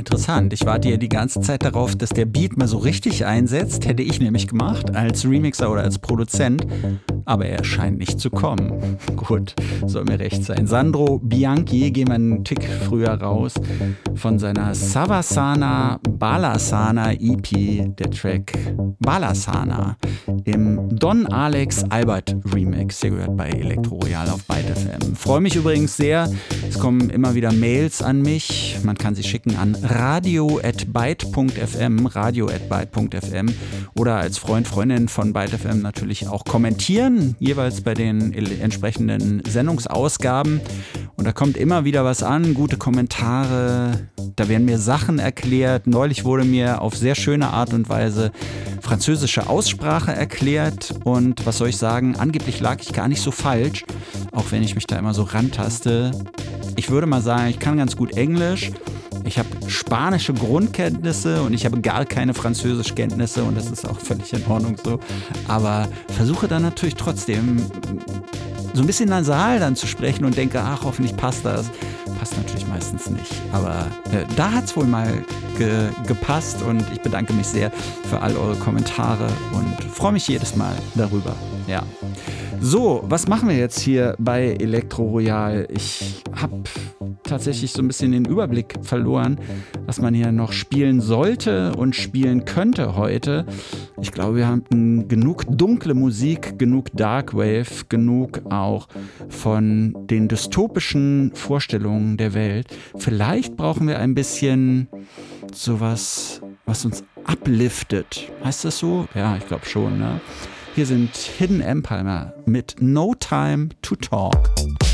Interessant. Ich warte ja die ganze Zeit darauf, dass der Beat mal so richtig einsetzt. Hätte ich nämlich gemacht, als Remixer oder als Produzent. Aber er scheint nicht zu kommen. Gut, soll mir recht sein. Sandro Bianchi, gehen wir einen Tick früher raus, von seiner Savasana Balasana EP, der Track Balasana im Don Alex Albert Remix. Der gehört bei Elektro Royal auf Byte FM. Freue mich übrigens sehr. Es kommen immer wieder Mails an mich. Man kann sie schicken an radio@byte.fm, radio@byte.fm oder als Freund, Freundin von Byte FM natürlich auch kommentieren, jeweils bei den entsprechenden Sendungsausgaben. Und da kommt immer wieder was an, gute Kommentare, da werden mir Sachen erklärt. Neulich wurde mir auf sehr schöne Art und Weise französische Aussprache erklärt und was soll ich sagen, angeblich lag ich gar nicht so falsch, auch wenn ich mich da immer so rantaste. Ich würde mal sagen, ich kann ganz gut Englisch, ich habe spanische Grundkenntnisse und ich habe gar keine Französischkenntnisse und das ist auch völlig in Ordnung so, aber versuche dann natürlich trotzdem so ein bisschen nasal dann zu sprechen und denke, ach, hoffentlich passt das. Passt natürlich meistens nicht, aber da hat es wohl mal gepasst und ich bedanke mich sehr für all eure Kommentare und freue mich jedes Mal darüber. Ja. So, was machen wir jetzt hier bei Elektro Royal? Ich habe tatsächlich so ein bisschen den Überblick verloren, was man hier noch spielen sollte und spielen könnte heute. Ich glaube, wir haben genug dunkle Musik, genug Darkwave, genug auch von den dystopischen Vorstellungen der Welt. Vielleicht brauchen wir ein bisschen sowas, was uns upliftet. Heißt das so? Ja, ich glaube schon, ne? Hier sind Hidden Empire mit No Time to Talk.